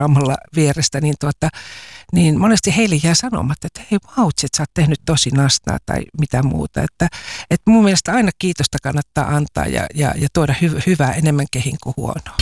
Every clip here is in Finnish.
Instagramilla vierestä, niin monesti heille jää sanomatta, että hei vautsi, että sä oot tehnyt tosi nastaa tai mitä muuta. Että mun mielestä aina kiitosta kannattaa antaa ja tuoda hyvää enemmän kehin kuin huonoa.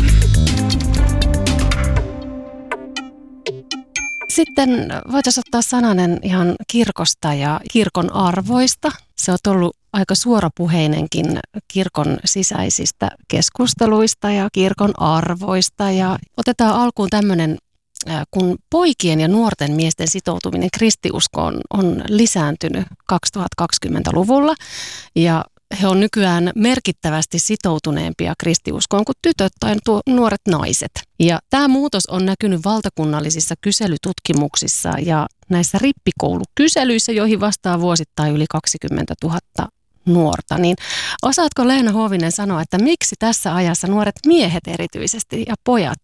Sitten voitaisiin ottaa sananen ihan kirkosta ja kirkon arvoista. Se on ollut aika suorapuheinenkin kirkon sisäisistä keskusteluista ja kirkon arvoista. Ja otetaan alkuun tämmöinen, kun poikien ja nuorten miesten sitoutuminen kristiuskoon on lisääntynyt 2020-luvulla ja he on nykyään merkittävästi sitoutuneempia kristiuskoon kuin tytöt tai nuoret naiset. Ja tämä muutos on näkynyt valtakunnallisissa kyselytutkimuksissa ja näissä rippikoulukyselyissä, joihin vastaa vuosittain yli 20 000 nuorta. Niin osaatko Leena Huovinen sanoa, että miksi tässä ajassa nuoret miehet erityisesti ja pojat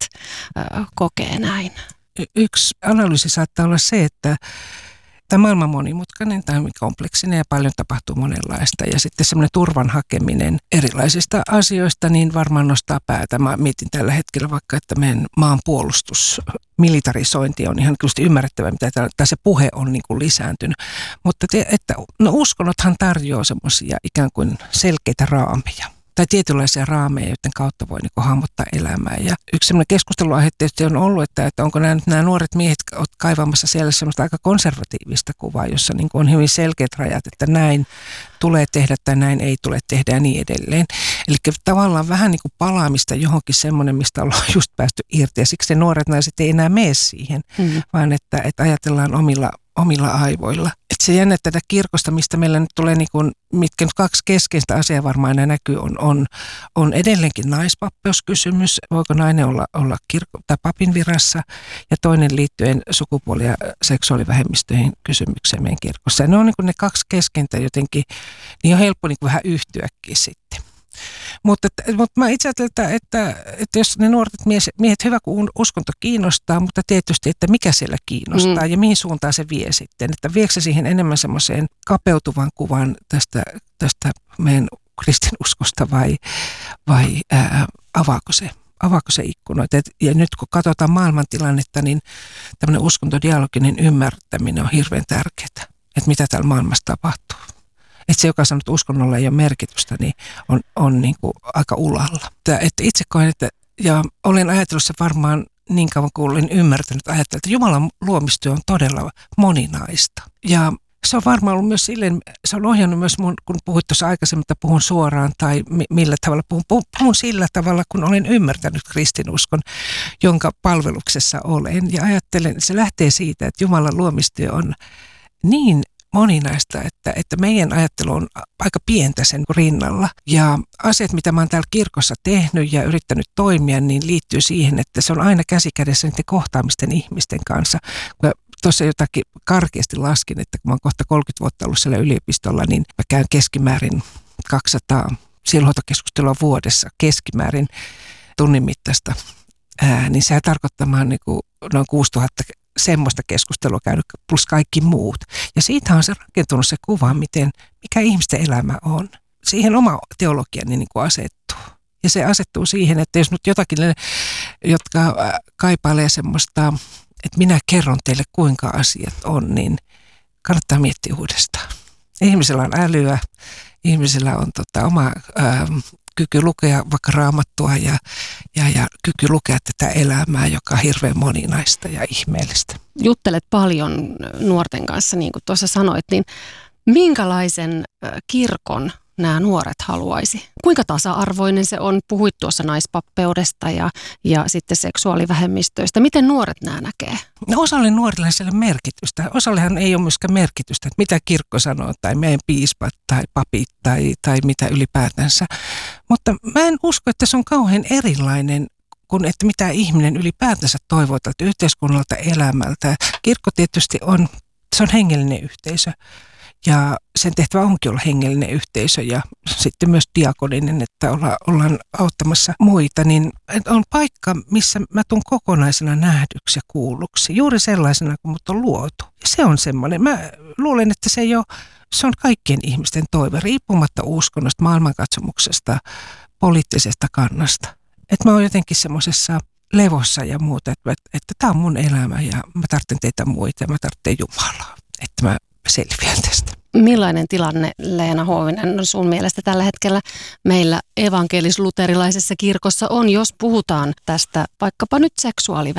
kokee näin? Yksi analyysi saattaa olla se, että tämä maailma on monimutkainen, tämä on kompleksinen ja paljon tapahtuu monenlaista. Ja sitten semmoinen turvan hakeminen erilaisista asioista niin varmaan nostaa päätä. Mä mietin tällä hetkellä vaikka, että meidän maan puolustus, militarisointi on ihan kyllä ymmärrettävää, mitä se puhe on niin kuin lisääntynyt. Mutta uskonnothan tarjoaa semmoisia ikään kuin selkeitä raameja. Tai tietynlaisia raameja, joiden kautta voi niin hahmottaa elämää. Ja yksi sellainen keskusteluaihe tietysti on ollut, että onko nämä nuoret miehet kaivamassa siellä semmoista aika konservatiivista kuvaa, jossa niin on hyvin selkeät rajat, että näin tulee tehdä tai näin ei tule tehdä ja niin edelleen. Eli tavallaan vähän niin kuin palaamista johonkin semmoinen, mistä ollaan just päästy irti. Ja siksi nuoret naiset ei enää mene siihen, vaan että ajatellaan omilla aivoilla. Että se jännä tätä kirkosta, mistä meillä nyt tulee, niin kuin, mitkä nyt kaksi keskeistä asiaa varmaan aina näkyy, on edelleenkin naispapeuskysymys. Voiko nainen olla tai papin virassa? Ja toinen liittyen sukupuoli- ja seksuaalivähemmistöihin kysymykseen meidän kirkossa. Ja ne on niin kuin ne kaksi keskentä jotenkin, niin on helppo niin kuin vähän yhtyäkin sitten. Mutta mä itse ajattelen, että jos ne nuoret miehet, hyvä kun uskonto kiinnostaa, mutta tietysti, että mikä siellä kiinnostaa ja mihin suuntaan se vie sitten. Että viekö se siihen enemmän semmoiseen kapeutuvan kuvan tästä meidän kristinuskosta vai avaako se ikkunoita. Ja nyt kun katsotaan maailmantilannetta, niin tämmöinen uskontodialoginen ymmärtäminen on hirveän tärkeää, että mitä täällä maailmassa tapahtuu. Että se, joka sanoo, että uskonnolla ei ole merkitystä, niin on niin kuin aika ulalla. Että itse koen, ja olen ajatellut se varmaan niin kauan kuin olen ymmärtänyt, että Jumalan luomistyö on todella moninaista. Ja se on varmaan ollut myös silleen, se on ohjannut myös mun, kun puhuit tuossa aikaisemmin, että puhun suoraan tai millä tavalla puhun sillä tavalla, kun olen ymmärtänyt kristinuskon, jonka palveluksessa olen. Ja ajattelen, että se lähtee siitä, että Jumalan luomistyö on niin moninaista, että meidän ajattelu on aika pientä sen rinnalla. Ja asiat, mitä mä oon täällä kirkossa tehnyt ja yrittänyt toimia, niin liittyy siihen, että se on aina käsikädessä niiden kohtaamisten ihmisten kanssa. Kun tuossa jotakin karkeasti laskin, että kun mä oon kohta 30 vuotta ollut siellä yliopistolla, niin mä käyn keskimäärin 200 sielunhoitokeskustelua vuodessa keskimäärin tunnin mittaista. Niin sehän tarkoittaa niin kuin noin 6000 semmoista keskustelua käynyt plus kaikki muut. Ja siitä on se rakentunut se kuva, mikä ihmisten elämä on. Siihen oma teologiani niin kuin asettuu. Ja se asettuu siihen, että jos nyt jotakin, jotka kaipailee semmoista, että minä kerron teille kuinka asiat on, niin kannattaa miettiä uudestaan. Ihmisellä on älyä, ihmisellä on oma kyky lukea vaikka raamattua ja kyky lukea tätä elämää, joka on hirveän moninaista ja ihmeellistä. Juttelet paljon nuorten kanssa, niin kuin tuossa sanoit, niin minkälaisen kirkon nämä nuoret haluaisi? Kuinka tasa-arvoinen se on? Puhuit tuossa naispappeudesta ja sitten seksuaalivähemmistöistä. Miten nuoret nämä näkee? No, osalle nuorille ei ole merkitystä. Osallehan ei ole myöskään merkitystä, että mitä kirkko sanoo tai meidän piispat tai papit tai mitä ylipäätänsä. Mutta mä en usko, että se on kauhean erilainen kuin että mitä ihminen ylipäätänsä toivoo tältä yhteiskunnalta elämältä. Kirkko tietysti se on hengellinen yhteisö. Ja sen tehtävä onkin olla hengellinen yhteisö ja sitten myös diakoninen, että ollaan auttamassa muita. Niin on paikka, missä mä tuun kokonaisena nähdyksi ja kuulluksi. Juuri sellaisena, kun mut on luotu. Ja se on semmoinen. Mä luulen, että se on kaikkien ihmisten toive, riippumatta uskonnosta, maailmankatsomuksesta, poliittisesta kannasta. Että mä oon jotenkin semmoisessa levossa ja muuta, että tämä on mun elämä ja mä tarvitsen teitä muita ja mä tarvitsen Jumalaa, että mä selviän tästä. Millainen tilanne, Leena Huovinen, on sun mielestä tällä hetkellä meillä evankelis-luterilaisessa kirkossa on, jos puhutaan tästä vaikkapa nyt seksuaalivähemmistöstä?